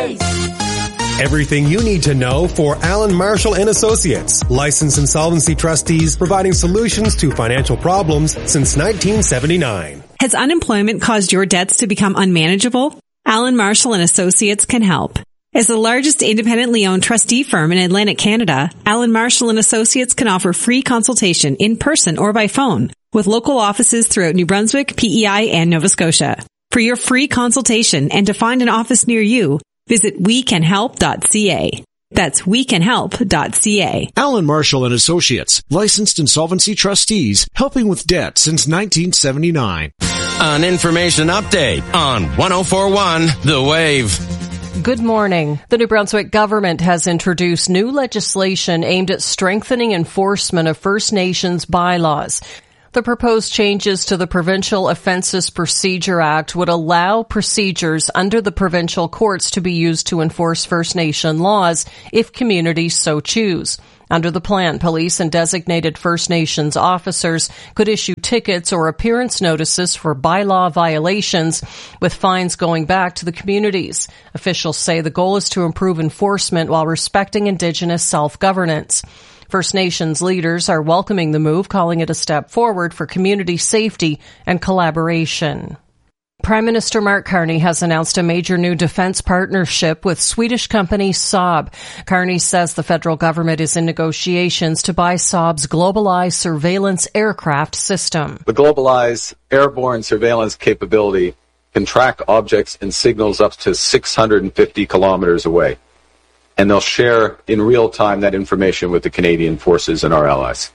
Chase. Everything you need to know for Allen Marshall and Associates, licensed insolvency trustees providing solutions to financial problems since 1979. Has unemployment caused your debts to become unmanageable? Allen Marshall and Associates can help. As the largest independently owned trustee firm in Atlantic Canada, Allen Marshall and Associates can offer free consultation in person or by phone with local offices throughout New Brunswick, PEI, and Nova Scotia. For your free consultation and to find an office near you, visit wecanhelp.ca. That's wecanhelp.ca. Allen Marshall and Associates, licensed insolvency trustees, helping with debt since 1979. An information update on 104.1 The Wave. Good morning. The New Brunswick government has introduced new legislation aimed at strengthening enforcement of First Nations bylaws. The proposed changes to the Provincial Offences Procedure Act would allow procedures under the provincial courts to be used to enforce First Nation laws if communities so choose. Under the plan, police and designated First Nations officers could issue tickets or appearance notices for bylaw violations, with fines going back to the communities. Officials say the goal is to improve enforcement while respecting Indigenous self-governance. First Nations leaders are welcoming the move, calling it a step forward for community safety and collaboration. Prime Minister Mark Carney has announced a major new defense partnership with Swedish company Saab. Carney says the federal government is in negotiations to buy Saab's GlobalEye surveillance aircraft system. The GlobalEye's airborne surveillance capability can track objects and signals up to 650 kilometers away. And they'll share in real time that information with the Canadian forces and our allies.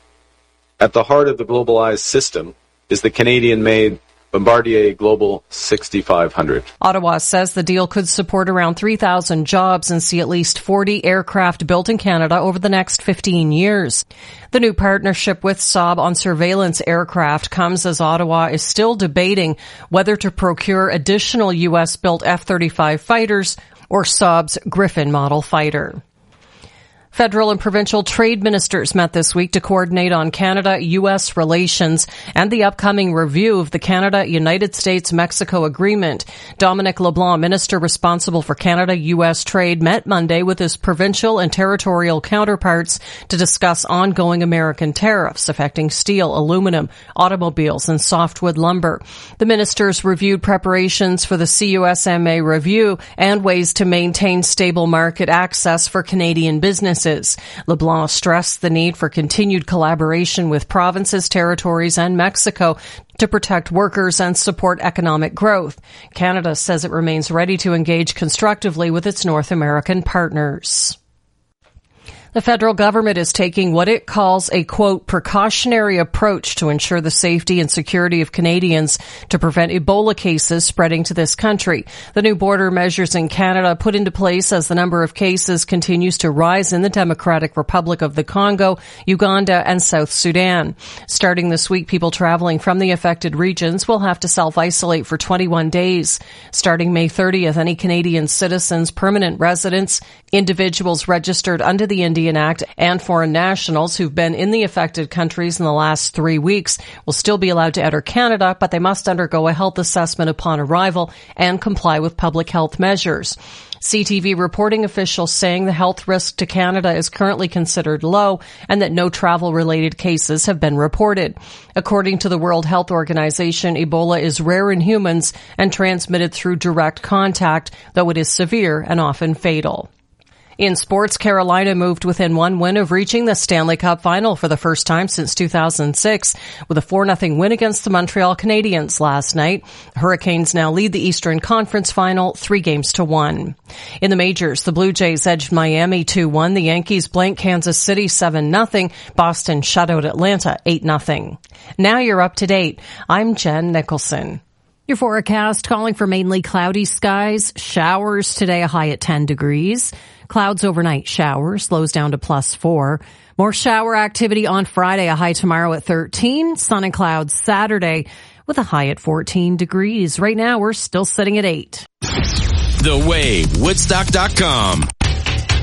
At the heart of the GlobalEye system is the Canadian-made Bombardier Global 6500. Ottawa says the deal could support around 3,000 jobs and see at least 40 aircraft built in Canada over the next 15 years. The new partnership with Saab on surveillance aircraft comes as Ottawa is still debating whether to procure additional U.S.-built F-35 fighters or Saab's Griffin model fighter. Federal and provincial trade ministers met this week to coordinate on Canada-U.S. relations and the upcoming review of the Canada-United States-Mexico agreement. Dominic LeBlanc, minister responsible for Canada-U.S. trade, met Monday with his provincial and territorial counterparts to discuss ongoing American tariffs affecting steel, aluminum, automobiles, and softwood lumber. The ministers reviewed preparations for the CUSMA review and ways to maintain stable market access for Canadian businesses. LeBlanc stressed the need for continued collaboration with provinces, territories, and Mexico to protect workers and support economic growth. Canada says it remains ready to engage constructively with its North American partners. The federal government is taking what it calls a, quote, precautionary approach to ensure the safety and security of Canadians to prevent Ebola cases spreading to this country. The new border measures in Canada put into place as the number of cases continues to rise in the Democratic Republic of the Congo, Uganda, and South Sudan. Starting this week, people traveling from the affected regions will have to self-isolate for 21 days. Starting May 30th, any Canadian citizens, permanent residents, individuals registered under the Indian Act, and foreign nationals who've been in the affected countries in the last 3 weeks will still be allowed to enter Canada, but they must undergo a health assessment upon arrival and comply with public health measures. CTV reporting officials saying the health risk to Canada is currently considered low and that no travel-related cases have been reported. According to the World Health Organization, Ebola is rare in humans and transmitted through direct contact, though it is severe and often fatal. In sports, Carolina moved within one win of reaching the Stanley Cup final for the first time since 2006 with a 4-0 win against the Montreal Canadiens last night. Hurricanes now lead the Eastern Conference final 3-1. In the majors, the Blue Jays edged Miami 2-1. The Yankees blanked Kansas City 7-0. Boston shut out Atlanta 8-0. Now you're up to date. I'm Jen Nicholson. Your forecast calling for mainly cloudy skies. Showers today, a high at 10 degrees. Clouds overnight, showers, lows down to +4. More shower activity on Friday, a high tomorrow at 13. Sun and clouds Saturday with a high at 14 degrees. Right now, we're still sitting at 8. TheWaveWoodstock.com.